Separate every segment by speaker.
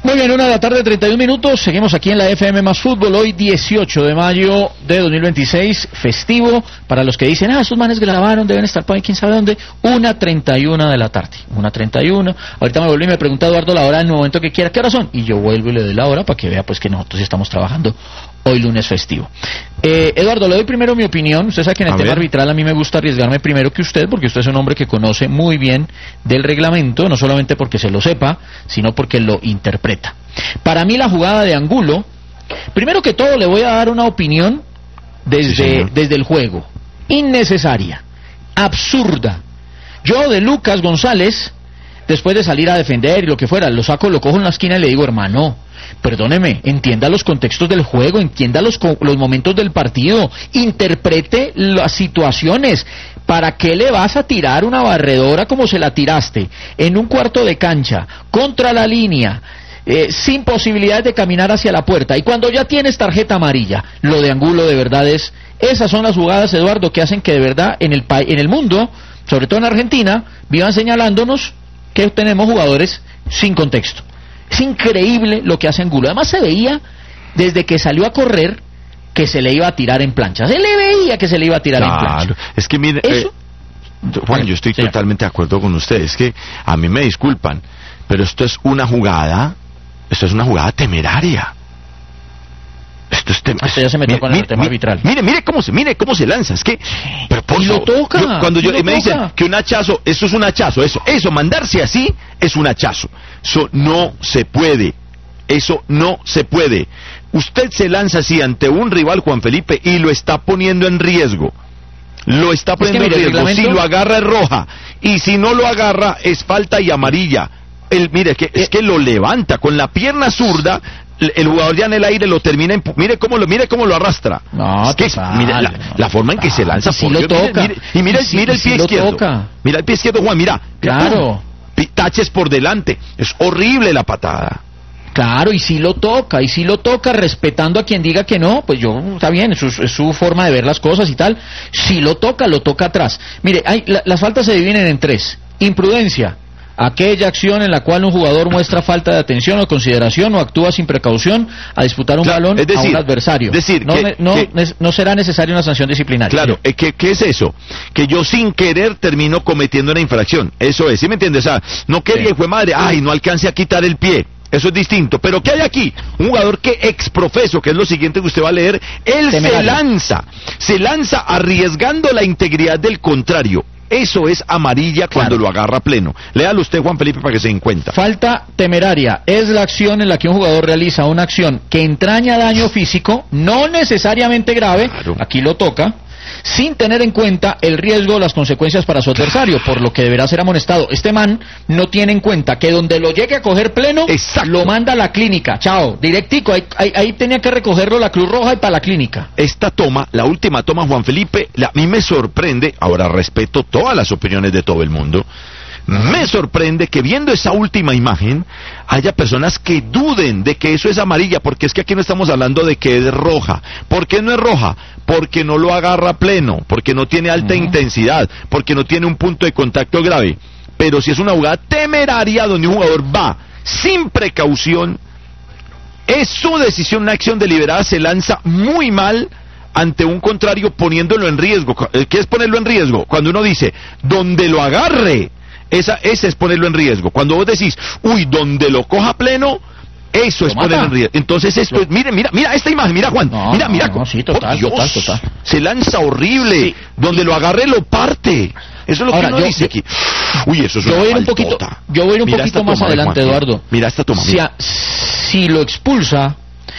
Speaker 1: Muy bien, 1:31 p.m, seguimos aquí en la FM Más Fútbol, hoy 18 de mayo de 2026, festivo, para los que dicen, esos manes grabaron, deben estar por ahí, quién sabe dónde, 1:31 p.m, 1:31, ahorita me volví y me pregunta Eduardo la hora en el momento que quiera, ¿qué hora son? Y yo vuelvo y le doy la hora para que vea pues que nosotros estamos trabajando hoy lunes festivo. Eduardo, le doy primero mi opinión. Usted sabe que en el tema arbitral a mí me gusta arriesgarme primero que usted, porque usted es un hombre que conoce muy bien del reglamento, no solamente porque se lo sepa, sino porque lo interpreta. Para mí la jugada de Angulo, primero que todo le voy a dar una opinión desde el juego. Innecesaria, absurda. Yo de Lucas González, después de salir a defender y lo que fuera, lo saco, lo cojo en la esquina y le digo, hermano, perdóneme, entienda los contextos del juego, entienda los momentos del partido, interprete las situaciones. ¿Para qué le vas a tirar una barredora como se la tiraste en un cuarto de cancha, contra la línea, sin posibilidades de caminar hacia la puerta? Y cuando ya tienes tarjeta amarilla, lo de Angulo de verdad es... Esas son las jugadas, Eduardo, que hacen que de verdad en el mundo, sobre todo en Argentina, vivan señalándonos que tenemos jugadores sin contexto. Es increíble lo que hace Angulo. Además se veía, desde que salió a correr, que se le iba a tirar en plancha. Se le veía que se le iba a tirar en plancha.
Speaker 2: Es que mire, Juan, yo estoy totalmente de acuerdo con usted. Es que a mí me disculpan, pero esto es una jugada temeraria.
Speaker 1: Esto ya se metió con el tema arbitral.
Speaker 2: Mire cómo se lanza. Es que, pero por
Speaker 1: lo toca.
Speaker 2: Cuando me dicen que un hachazo, eso es un hachazo, eso mandarse así es un hachazo. Eso no se puede. Usted se lanza así ante un rival, Juan Felipe, y lo está poniendo en riesgo. Si lo agarra es roja, y si no lo agarra es falta y amarilla. Es que lo levanta con la pierna zurda. El jugador ya en el aire lo termina, mire cómo lo arrastra.
Speaker 1: No,
Speaker 2: la forma en que se lanza,
Speaker 1: si lo toca.
Speaker 2: Mira el pie izquierdo. Mira el pie izquierdo, Juan, mira.
Speaker 1: Claro.
Speaker 2: Taches por delante. Es horrible la patada.
Speaker 1: Claro, y si lo toca, respetando a quien diga que no, pues está bien, es su forma de ver las cosas y tal. Si lo toca atrás. Mire, las faltas se dividen en tres. Imprudencia, aquella acción en la cual un jugador muestra falta de atención o consideración o actúa sin precaución a disputar un balón a un adversario. No será necesaria una sanción disciplinaria.
Speaker 2: Claro, ¿qué es eso? Que yo sin querer termino cometiendo una infracción. Eso es, ¿sí me entiendes? O sea, no quería, fue madre, no alcance a quitar el pie. Eso es distinto. Pero ¿qué hay aquí? Un jugador que exprofeso, que es lo siguiente que usted va a leer, él se lanza arriesgando la integridad del contrario. Eso es amarilla cuando lo agarra pleno. Léalo usted, Juan Felipe, para que se den cuenta.
Speaker 1: Falta temeraria es la acción en la que un jugador realiza una acción que entraña daño físico, no necesariamente grave, aquí lo toca, sin tener en cuenta el riesgo o las consecuencias para su adversario, por lo que deberá ser amonestado. Este man no tiene en cuenta que donde lo llegue a coger pleno, lo manda a la clínica, chao, directico, ahí tenía que recogerlo la Cruz Roja y para la clínica.
Speaker 2: Esta toma, la última toma, Juan Felipe, a mí me sorprende, ahora respeto todas las opiniones de todo el mundo, me sorprende que viendo esa última imagen haya personas que duden de que eso es amarilla, porque es que aquí no estamos hablando de que es roja. ¿Por qué no es roja? Porque no lo agarra pleno, porque no tiene alta intensidad, porque no tiene un punto de contacto grave. Pero si es una jugada temeraria donde un jugador va sin precaución, es su decisión, una acción deliberada, se lanza muy mal ante un contrario poniéndolo en riesgo. ¿Qué es ponerlo en riesgo? Cuando uno dice, donde lo agarre, ese es ponerlo en riesgo. Cuando vos decís, donde lo coja pleno, eso es ponerlo en riesgo. Entonces esto es, mira esta imagen, mira Juan, mira.
Speaker 1: Sí, total.
Speaker 2: Se lanza horrible, donde lo agarre lo parte. Eso es lo que uno dice aquí. Eso es una faltota.
Speaker 1: Yo voy a ir un poquito más adelante, Eduardo.
Speaker 2: Mira esta toma.
Speaker 1: Si lo expulsa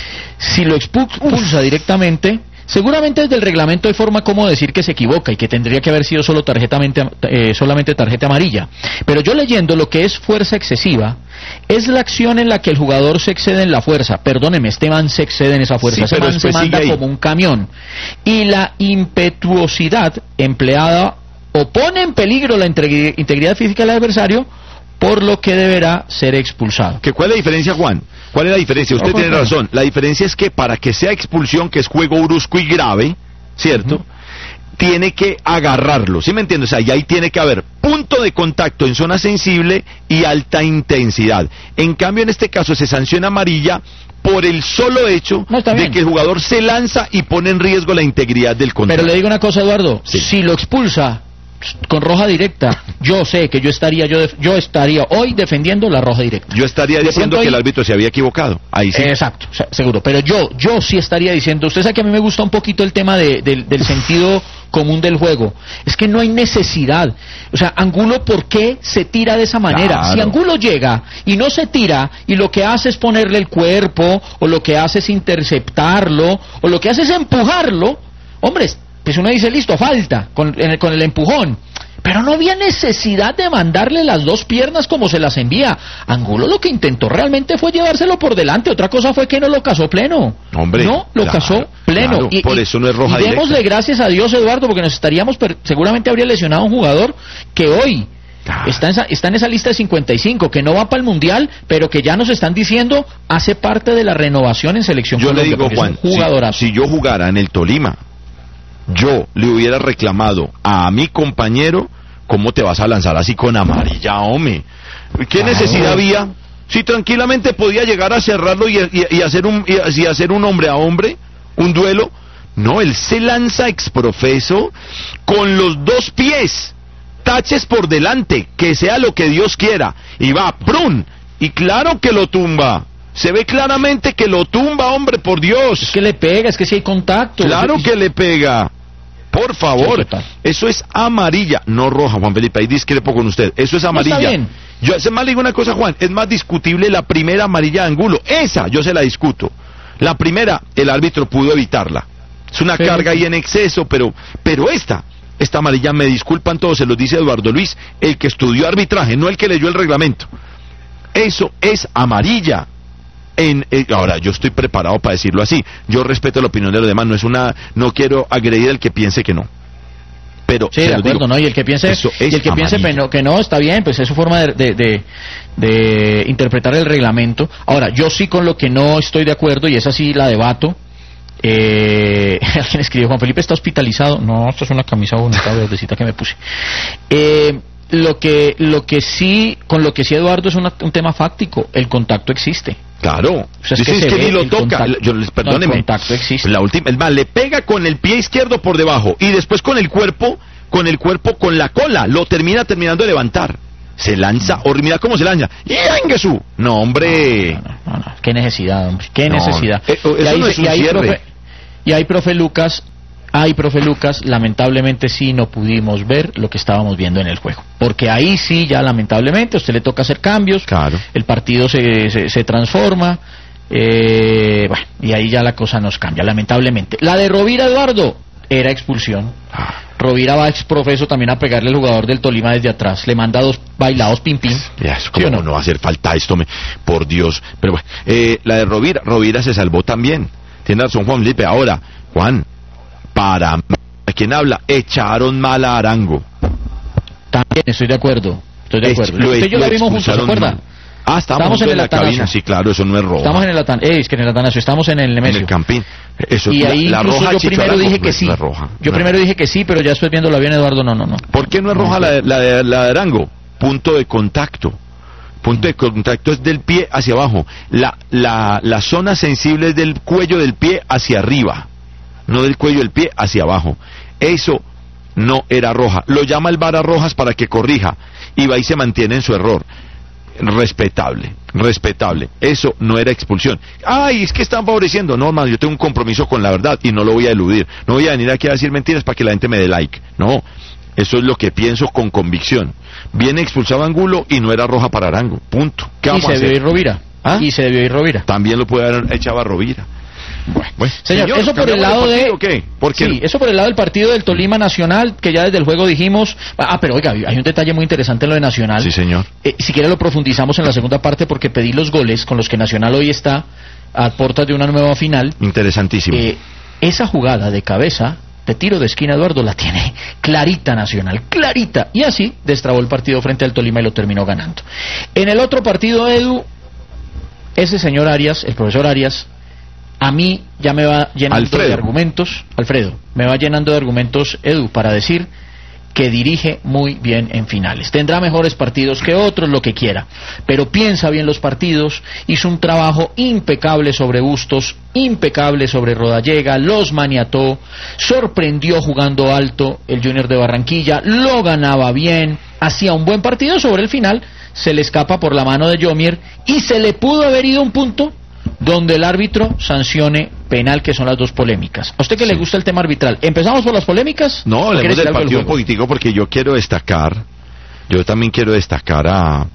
Speaker 1: directamente, seguramente desde el reglamento hay forma como decir que se equivoca y que tendría que haber sido solamente tarjeta amarilla. Pero yo leyendo lo que es fuerza excesiva, es la acción en la que el jugador se excede en la fuerza. Perdóneme, este man se excede en esa fuerza. Ese man se manda como un camión. Y la impetuosidad empleada o pone en peligro la integridad física del adversario, por lo que deberá ser expulsado.
Speaker 2: ¿Cuál es la diferencia, Juan? ¿Cuál es la diferencia? Usted tiene razón. La diferencia es que para que sea expulsión, que es juego brusco y grave, ¿cierto? tiene que agarrarlo, ¿sí me entiendes? O sea, y ahí tiene que haber punto de contacto en zona sensible y alta intensidad. En cambio, en este caso se sanciona amarilla por el solo hecho de que el jugador se lanza y pone en riesgo la integridad del contrario.
Speaker 1: Pero le digo una cosa, Eduardo,
Speaker 2: sí.
Speaker 1: Si lo expulsa con roja directa, yo sé que yo estaría hoy defendiendo la roja directa.
Speaker 2: Yo estaría diciendo que el árbitro se había equivocado. Ahí sí.
Speaker 1: Exacto, seguro. Pero yo sí estaría diciendo, usted sabe que a mí me gusta un poquito el tema del sentido común del juego. Es que no hay necesidad. O sea, Angulo, ¿por qué se tira de esa manera?
Speaker 2: Claro.
Speaker 1: Si Angulo llega y no se tira y lo que hace es ponerle el cuerpo, o lo que hace es interceptarlo, o lo que hace es empujarlo, hombre, pues uno dice, listo, falta, con el empujón. Pero no había necesidad de mandarle las dos piernas como se las envía. Angulo lo que intentó realmente fue llevárselo por delante. Otra cosa fue que no lo casó pleno.
Speaker 2: Hombre,
Speaker 1: no, lo casó pleno.
Speaker 2: Claro, por eso no es roja directa.
Speaker 1: Démosle gracias a Dios, Eduardo, porque nos estaríamos... seguramente habría lesionado a un jugador que hoy... Está en esa lista de 55, que no va para el Mundial, pero que ya nos están diciendo hace parte de la renovación en selección.
Speaker 2: Yo le digo, Juan, si yo jugara en el Tolima, yo le hubiera reclamado a mi compañero, ¿cómo te vas a lanzar así con amarilla, hombre? ¿Qué necesidad había? Si tranquilamente podía llegar a cerrarlo y hacer un hombre a hombre, un duelo. No, él se lanza exprofeso con los dos pies, taches por delante, que sea lo que Dios quiera, y va, ¡prun! Y claro que lo tumba. Se ve claramente que lo tumba, hombre, por Dios.
Speaker 1: Es que le pega, es que si hay contacto.
Speaker 2: Claro que le pega. Por favor, sí, eso es amarilla, no roja, Juan Felipe, ahí discrepo con usted, eso es amarilla.
Speaker 1: Está bien.
Speaker 2: Yo más le digo una cosa, Juan, es más discutible la primera amarilla de Angulo, esa yo se la discuto. La primera, el árbitro pudo evitarla. Es una carga ahí en exceso, pero esta amarilla, me disculpan todos, se los dice Eduardo Luis, el que estudió arbitraje, no el que leyó el reglamento. Eso es amarilla. Ahora, yo estoy preparado para decirlo así. Yo respeto la opinión de los demás. No quiero agredir al que piense que no. Pero
Speaker 1: sí, de acuerdo, digo, ¿no? Y el que piense, que no, está bien, pues es su forma de interpretar el reglamento. Ahora, yo sí con lo que no estoy de acuerdo, y esa sí la debato. Alguien escribió, Juan Felipe está hospitalizado. No, esto es una camisa bonita, verdecita que me puse. Lo que sí, Eduardo, es un tema fáctico. El contacto existe.
Speaker 2: Claro,
Speaker 1: o sea, es que
Speaker 2: ni lo toca. Perdóneme.
Speaker 1: El contacto existe.
Speaker 2: La última, el mal le pega con el pie izquierdo por debajo y después con el cuerpo, con la cola, lo terminando de levantar. Se lanza, mira cómo se lanza. ¡Yanguesú! No, hombre.
Speaker 1: No. Qué necesidad, hombre. Qué necesidad. Y ahí, profe Lucas, lamentablemente sí no pudimos ver lo que estábamos viendo en el juego. Porque ahí sí, ya lamentablemente, a usted le toca hacer cambios,
Speaker 2: claro.
Speaker 1: El partido se transforma, bueno, y ahí ya la cosa nos cambia, lamentablemente. La de Rovira, Eduardo, era expulsión. Rovira va exprofeso también a pegarle al jugador del Tolima desde atrás, le manda dos bailados pim pim.
Speaker 2: ¿Cómo no va a hacer falta esto? Por Dios. Pero bueno, la de Rovira se salvó también. Tiene razón Juan Felipe. Ahora, Juan, para quien habla, echaron mal a Arango.
Speaker 1: También estoy de acuerdo. Usted y yo la vimos juntos, ¿se acuerda?
Speaker 2: Estamos en la cabina, sí, claro, eso no es roja.
Speaker 1: Estamos en el Atanasio, estamos en el Nemesio.
Speaker 2: En el Campín. Eso,
Speaker 1: y ahí
Speaker 2: la roja
Speaker 1: yo primero dije que sí. Primero dije que sí, pero ya después viéndolo bien, Eduardo, no.
Speaker 2: ¿Por qué no es roja la de Arango? Punto de contacto. Punto de contacto es del pie hacia abajo. La zona sensible es del cuello del pie hacia arriba, no del cuello del pie hacia abajo. Eso no era roja. Lo llama el VAR a rojas para que corrija y va y se mantiene en su error. Respetable. Eso no era expulsión. Ay, es que están favoreciendo. No, hermano, yo tengo un compromiso con la verdad y no lo voy a eludir. No voy a venir aquí a decir mentiras para que la gente me dé like. No, eso es lo que pienso con convicción. Viene expulsado Angulo y no era roja para Arango. Punto.
Speaker 1: Y se debió ir Rovira. Y se debió ir Rovira.
Speaker 2: También lo puede haber echado a Rovira. Bueno,
Speaker 1: señor, eso por el lado eso por el lado del partido del Tolima Nacional, que ya desde el juego dijimos, pero oiga, hay un detalle muy interesante en lo de Nacional.
Speaker 2: Sí, señor.
Speaker 1: Si quiere lo profundizamos en la segunda parte, porque pedí los goles con los que Nacional hoy está a puertas de una nueva final.
Speaker 2: Interesantísimo.
Speaker 1: Esa jugada de cabeza, de tiro de esquina, Eduardo, la tiene clarita Nacional, clarita, y así destrabó el partido frente al Tolima y lo terminó ganando. En el otro partido, Edu, ese señor Arias, el profesor Arias, A mí ya me va llenando de argumentos, Alfredo, me va llenando de argumentos Edu para decir que dirige muy bien en finales. Tendrá mejores partidos que otros, lo que quiera, pero piensa bien los partidos, hizo un trabajo impecable sobre Bustos, impecable sobre Rodallega, los maniató, sorprendió jugando alto el Junior de Barranquilla, lo ganaba bien, hacía un buen partido. Sobre el final se le escapa por la mano de Yomier y se le pudo haber ido un punto donde el árbitro sancione penal, que son las dos polémicas. ¿A usted que le gusta el tema arbitral? ¿Empezamos por las polémicas?
Speaker 2: No, hablemos del partido un poquitico, porque yo también quiero destacar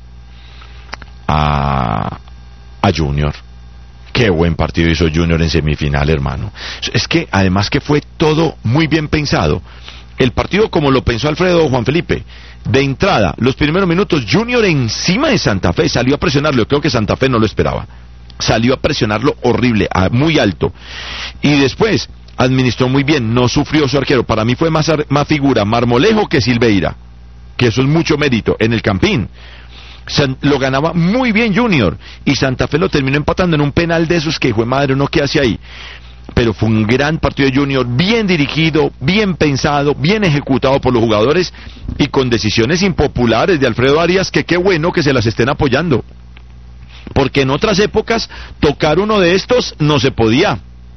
Speaker 2: a Junior. Qué buen partido hizo Junior en semifinal, hermano. Es que además que fue todo muy bien pensado. El partido como lo pensó Alfredo Juan Felipe. De entrada, los primeros minutos, Junior encima de Santa Fe salió a presionarlo. Creo que Santa Fe no lo esperaba. Salió a presionarlo horrible, muy alto. Y después administró muy bien, no sufrió su arquero. Para mí fue más figura Marmolejo que Silveira, que eso es mucho mérito en el Campín. Lo ganaba muy bien Junior y Santa Fe lo terminó empatando en un penal de esos que, hijo de madre, uno qué hace ahí. Pero fue un gran partido de Junior, bien dirigido, bien pensado, bien ejecutado por los jugadores y con decisiones impopulares de Alfredo Arias, que qué bueno que se las estén apoyando. Porque en otras épocas tocar uno de estos no se podía.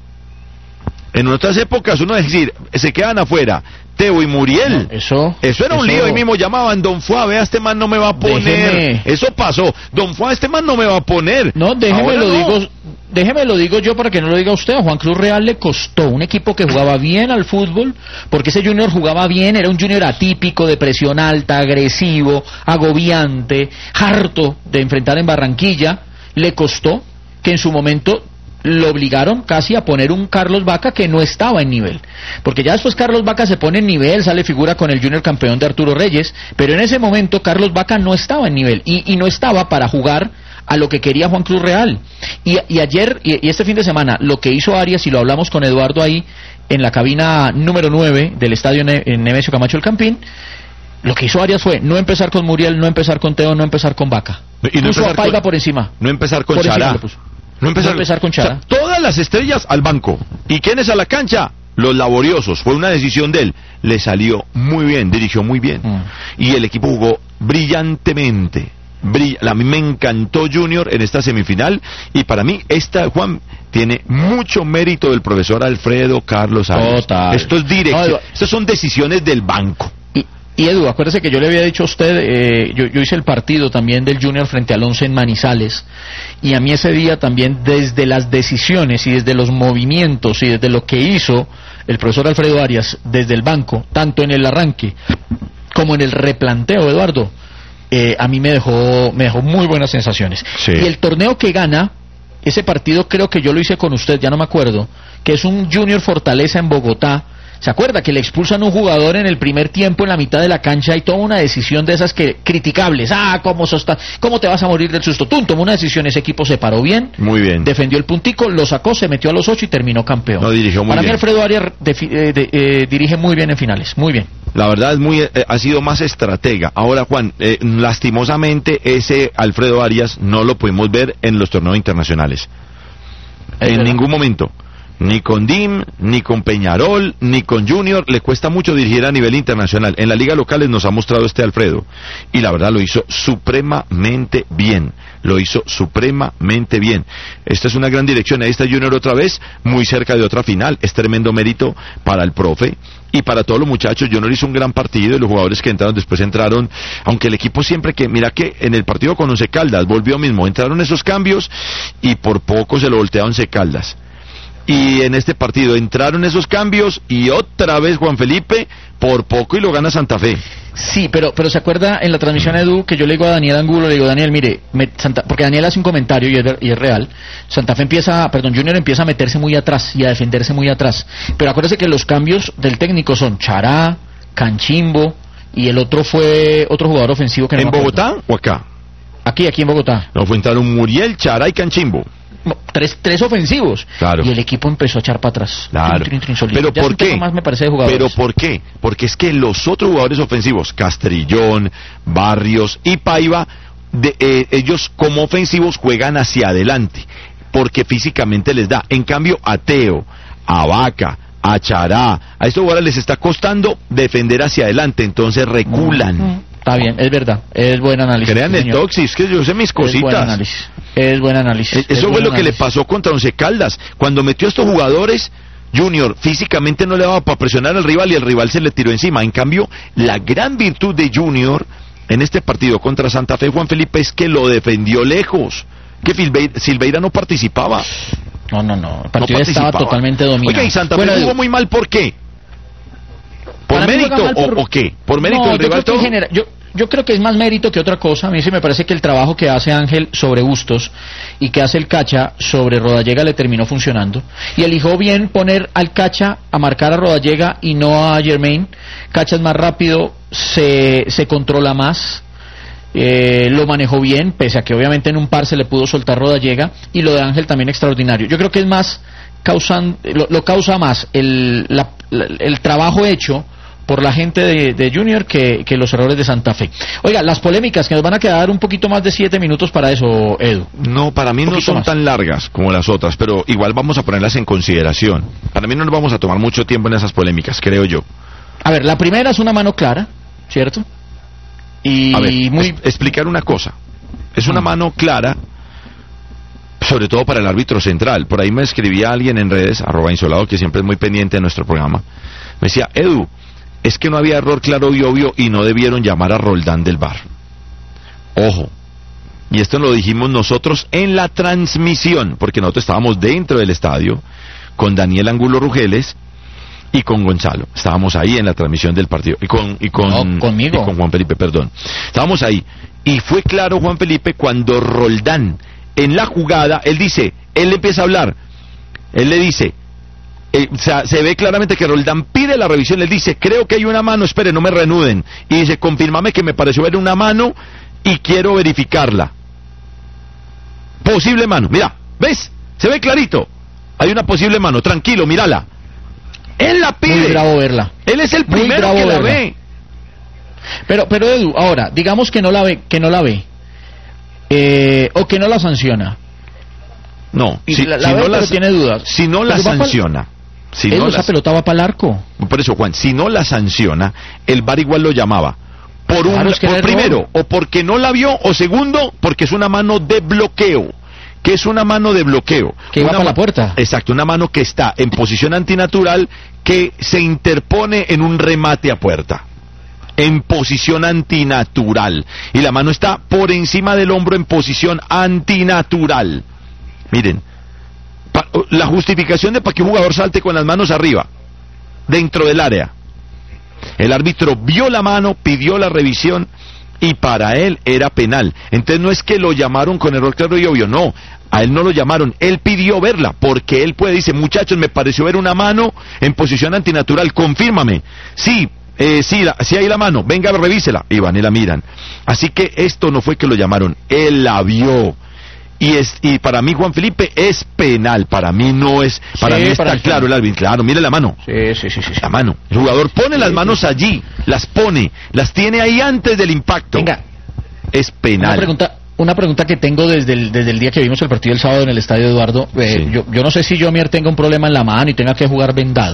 Speaker 2: En otras épocas uno decir, se quedan afuera Teo y Muriel. No, eso era un lío. Ahí mismo llamaban, Don Fuá, vea, este man no me va a poner. Eso pasó. Don Fuá, este man no me va a poner.
Speaker 1: No, déjeme lo digo yo para que no lo diga usted. A Juan Cruz Real le costó un equipo que jugaba bien al fútbol, porque ese Junior jugaba bien, era un Junior atípico, de presión alta, agresivo, agobiante, harto de enfrentar en Barranquilla. Le costó que en su momento lo obligaron casi a poner un Carlos Vaca que no estaba en nivel, porque ya después Carlos Vaca se pone en nivel, sale figura con el Junior campeón de Arturo Reyes, pero en ese momento Carlos Vaca no estaba en nivel y no estaba para jugar a lo que quería Juan Cruz Real. Y ayer y este fin de semana lo que hizo Arias, y lo hablamos con Eduardo ahí en la cabina número 9 del estadio Nemesio Camacho El Campín, lo que hizo Arias fue no empezar con Muriel, no empezar con Teo, no empezar con Vaca,
Speaker 2: y no
Speaker 1: puso a Paiva por encima,
Speaker 2: no empezar con Chará.
Speaker 1: No empezar con Chará.
Speaker 2: O sea, todas las estrellas al banco. ¿Y quiénes a la cancha? Los laboriosos. Fue una decisión de él. Le salió muy bien, dirigió muy bien. Y el equipo jugó brillantemente. A mí me encantó Junior en esta semifinal. Y para mí, Juan, tiene mucho mérito del profesor Alfredo Carlos Arias. Esto es directo. Estas son decisiones del banco.
Speaker 1: Y Edu, acuérdese que yo le había dicho a usted, yo hice el partido también del Junior frente al Once en Manizales, y a mí ese día también, desde las decisiones y desde los movimientos y desde lo que hizo el profesor Alfredo Arias desde el banco, tanto en el arranque como en el replanteo, Eduardo, a mí me dejó muy buenas sensaciones. Sí. Y el torneo que gana, ese partido creo que yo lo hice con usted, ya no me acuerdo, que es un Junior Fortaleza en Bogotá. ¿Se acuerda que le expulsan a un jugador en el primer tiempo en la mitad de la cancha y toma una decisión de esas que criticables? ¿Cómo te vas a morir del susto? Tomó una decisión, ese equipo se paró bien,
Speaker 2: muy bien,
Speaker 1: defendió el puntico, lo sacó, se metió a los 8 y terminó campeón.
Speaker 2: Dirigió muy bien.
Speaker 1: Para mí Alfredo Arias dirige muy bien en finales, muy bien.
Speaker 2: La verdad ha sido más estratega. Ahora, Juan, lastimosamente ese Alfredo Arias no lo pudimos ver en los torneos internacionales. En ningún momento. Ni con DIM, ni con Peñarol, ni con Junior, le cuesta mucho dirigir a nivel internacional. En la liga locales nos ha mostrado Alfredo, y la verdad lo hizo supremamente bien, Esta es una gran dirección. Ahí está Junior otra vez, muy cerca de otra final. Es tremendo mérito para el profe y para todos los muchachos. Junior hizo un gran partido y los jugadores que entraron después entraron, aunque el equipo siempre mira que en el partido con Once Caldas volvió mismo, entraron esos cambios y por poco se lo voltea Once Caldas. Y en este partido entraron esos cambios y otra vez Juan Felipe por poco y lo gana Santa Fe.
Speaker 1: Sí, pero se acuerda en la transmisión Edu que yo le digo a Daniel Angulo, le digo, Daniel, mire, porque Daniel hace un comentario y es real. Junior empieza a meterse muy atrás y a defenderse muy atrás. Pero acuérdese que los cambios del técnico son Chará, Canchimbo y el otro fue otro jugador ofensivo que no
Speaker 2: ¿En Bogotá o acá?
Speaker 1: Aquí en Bogotá.
Speaker 2: No, entraron Muriel, Chará y Canchimbo.
Speaker 1: Tres ofensivos,
Speaker 2: claro.
Speaker 1: Y el equipo empezó a echar para atrás.
Speaker 2: Claro.
Speaker 1: Pero ¿por qué? Más me parece de jugadores.
Speaker 2: ¿Pero por qué? Porque es que los otros jugadores ofensivos, Castrillón, Barrios y Paiva, ellos como ofensivos juegan hacia adelante. porque físicamente les da. En cambio, a Teo, a Vaca, a Chará, a estos jugadores les está costando defender hacia adelante, entonces reculan.
Speaker 1: Está bien, es verdad, es buen análisis.
Speaker 2: Crean el Toxis, que yo sé mis cositas.
Speaker 1: Es buen análisis.
Speaker 2: Eso fue lo que le pasó contra Once Caldas. Cuando metió a estos jugadores, Junior físicamente no le daba para presionar al rival y el rival se le tiró encima. En cambio, la gran virtud de Junior en este partido contra Santa Fe, Juan Felipe, es que lo defendió lejos. Que Silveira no participaba.
Speaker 1: No. El partido estaba totalmente dominado.
Speaker 2: Oiga, y Santa Fe jugó muy mal, ¿por qué? ¿Por mérito o qué? ¿Por mérito del rival todo?
Speaker 1: Yo creo que es más mérito que otra cosa. A mí sí me parece que el trabajo que hace Ángel sobre Bustos y que hace el Cacha sobre Rodallega le terminó funcionando. Y eligió bien poner al Cacha a marcar a Rodallega y no a Germain. Cacha es más rápido, se controla más. Lo manejó bien, pese a que obviamente en un par se le pudo soltar Rodallega, y lo de Ángel también extraordinario. Yo creo que es más lo causa más el trabajo hecho por la gente de Junior que los errores de Santa Fe. Oiga, las polémicas, que nos van a quedar un poquito más de 7 minutos para eso, Edu.
Speaker 2: No, para mí no son tan largas como las otras, pero igual vamos a ponerlas en consideración. Para mí no nos vamos a tomar mucho tiempo en esas polémicas, creo yo.
Speaker 1: A ver, la primera es una mano clara, ¿cierto? Y
Speaker 2: a ver, explicar una cosa. Es una mano clara, sobre todo para el árbitro central. Por ahí me escribía alguien en redes, @insolado, que siempre es muy pendiente de nuestro programa. Me decía, Edu, es que no había error claro y obvio y no debieron llamar a Roldán del VAR. Ojo, y esto lo dijimos nosotros en la transmisión, porque nosotros estábamos dentro del estadio con Daniel Angulo Rugeles y con Gonzalo. Estábamos ahí en la transmisión del partido. Conmigo. Y con Juan Felipe, perdón. Estábamos ahí. Y fue claro, Juan Felipe, cuando Roldán, en la jugada, él le empieza a hablar. Él le dice, se ve claramente que Roldán pide la revisión. Él dice, creo que hay una mano, espere, no me reanuden. Y dice, confírmame que me pareció ver una mano y quiero verificarla. Posible mano. Mira, ¿ves? Se ve clarito. Hay una posible mano, tranquilo, mírala. Él la pide.
Speaker 1: Muy bravo verla.
Speaker 2: Él es el primero que la ve.
Speaker 1: Pero Edu, ahora, digamos que no la ve, o que no la sanciona.
Speaker 2: No,
Speaker 1: tiene dudas.
Speaker 2: Si no la sanciona.
Speaker 1: Esa pelota va para el arco.
Speaker 2: Por eso, Juan, si no la sanciona, el VAR igual lo llamaba. Por primero, o porque no la vio, o segundo, porque es una mano de bloqueo. ¿Qué es una mano de bloqueo?
Speaker 1: Que va para la puerta.
Speaker 2: Exacto, una mano que está en posición antinatural, que se interpone en un remate a puerta. En posición antinatural. Y la mano está por encima del hombro en posición antinatural. Miren, la justificación de para que un jugador salte con las manos arriba, dentro del área. El árbitro vio la mano, pidió la revisión, y para él era penal. Entonces no es que lo llamaron con error claro y obvio, no, a él no lo llamaron, él pidió verla, porque él dice, muchachos, me pareció ver una mano en posición antinatural, confírmame. Sí hay la mano, venga, revísela, y van y la miran. Así que esto no fue que lo llamaron, él la vio. Y para mí, Juan Felipe, es penal. Para mí no es. Para mí está claro el árbitro. Claro, mire la mano.
Speaker 1: Sí.
Speaker 2: La mano. El jugador pone las manos allí. Las pone. Las tiene ahí antes del impacto.
Speaker 1: Venga.
Speaker 2: Es penal.
Speaker 1: Una pregunta que tengo desde el día que vimos el partido el sábado en el estadio Eduardo. Yo no sé si Jomier tenga un problema en la mano y tenga que jugar vendado.